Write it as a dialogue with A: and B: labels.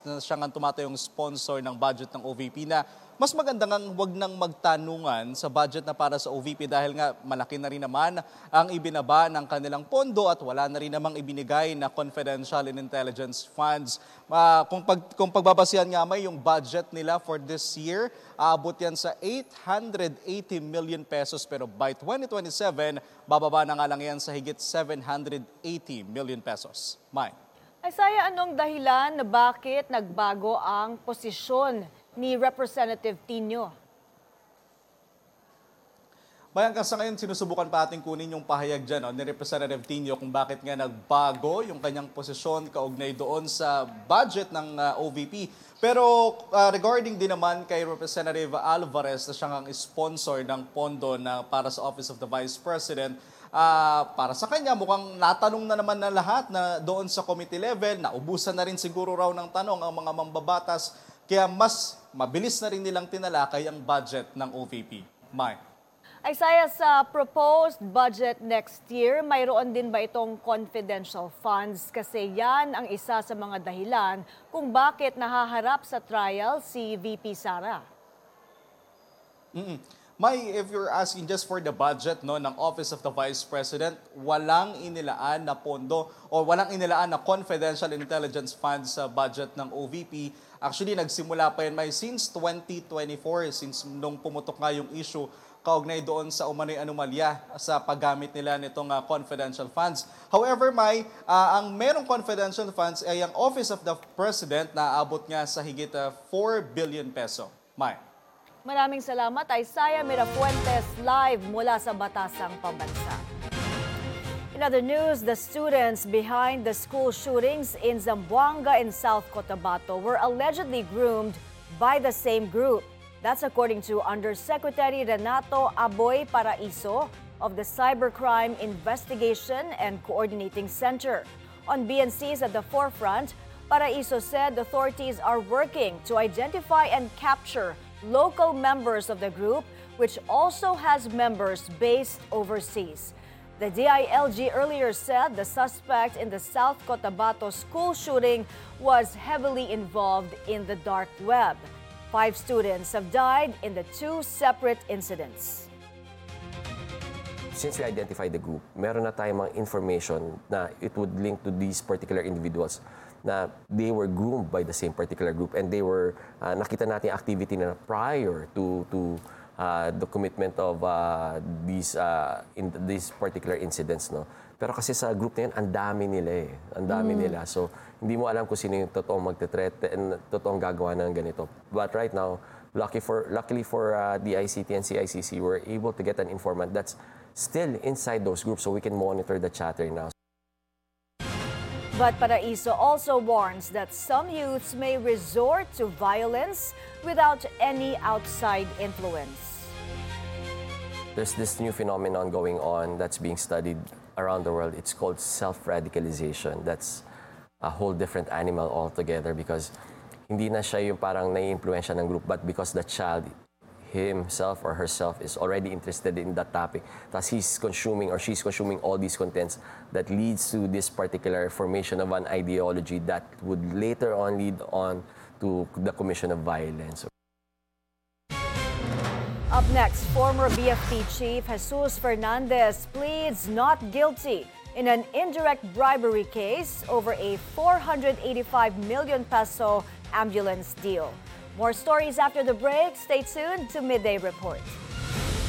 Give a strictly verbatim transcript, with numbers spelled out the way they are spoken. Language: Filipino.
A: na siya nga tumatayong sponsor ng budget ng O V P na mas maganda nga wag nang magtanungan sa budget na para sa O V P dahil nga malaki na rin naman ang ibinaba ng kanilang pondo at wala na rin namang ibinigay na confidential and intelligence funds. Uh, kung, pag, kung pagbabasihan nga may yung budget nila for this year, aabot yan sa eight hundred eighty million pesos pero by twenty twenty-seven, bababa na nga lang yan sa higit seven hundred eighty million pesos. Mike.
B: Isaiah, anong dahilan na bakit nagbago ang posisyon ni Representative Tino?
A: Bayan ka sa ngayon, sinusubukan pa ating kunin yung pahayag dyan no, ni Representative Tino kung bakit nga nagbago yung kanyang posisyon kaugnay doon sa budget ng uh, O V P. Pero uh, regarding din naman kay Representative Alvarez na siyang ang sponsor ng pondo na para sa Office of the Vice President, Uh, para sa kanya, mukhang natanong na naman na lahat na doon sa committee level, naubusan na rin siguro raw ng tanong ang mga mambabatas, kaya mas mabilis na rin nilang tinalakay ang budget ng O V P. Mai.
B: Isaiah, sa proposed budget next year, mayroon din ba itong confidential funds? Kasi yan ang isa sa mga dahilan kung bakit nahaharap sa trial si V P Sara.
A: Mm-mm. May, if you're asking just for the budget no, ng Office of the Vice President, walang inilaan na pondo o walang inilaan na confidential intelligence funds sa budget ng O V P. Actually, nagsimula pa yan may since twenty twenty-four, since nung pumutok nga yung issue kaugnay doon sa umano'y anomalya sa paggamit nila nitong uh, confidential funds. However, may uh, ang merong confidential funds ay ang Office of the President na abot nga sa higit uh, four billion peso. May.
B: Maraming salamat, Isaiah Mirafuentes, live mula sa Batasang Pambansa. In other news, the students behind the school shootings in Zamboanga and South Cotabato were allegedly groomed by the same group. That's according to Undersecretary Renato Aboy Paraiso of the Cybercrime Investigation and Coordinating Center. On B N Cs at the forefront, Paraiso said authorities are working to identify and capture local members of the group, which also has members based overseas. The D I L G earlier said the suspect in the South Cotabato school shooting was heavily involved in the dark web. Five students have died in the two separate incidents.
C: Since we identified the group, meron na tayong mga information na it would link to these particular individuals na they were groomed by the same particular group and they were, uh, nakita natin activity na prior to, to uh, the commitment of uh, these, uh, in these particular incidents. No? Pero kasi sa group na yun, ang dami nila eh. Ang dami mm. nila. So, hindi mo alam kung sino yung totoong magte-threat and totoong gagawa ng ganito. But right now, lucky for, luckily for uh, D I C T and C I C C, we're able to get an informant that's still inside those groups so we can monitor the chatter now.
B: But Paraiso also warns that some youths may resort to violence without any outside influence.
C: There's this new phenomenon going on that's being studied around the world. It's called self-radicalization. That's a whole different animal altogether because hindi na siya yung parang nai-influensya ng group but because the child himself or herself is already interested in that topic. Thus, he's consuming or she's consuming all these contents that leads to this particular formation of an ideology that would later on lead on to the commission of violence.
B: Up next, former B F P Chief Jesus Fernandez pleads not guilty in an indirect bribery case over a four hundred eighty-five million peso ambulance deal. More stories after the break. Stay tuned to Midday Report.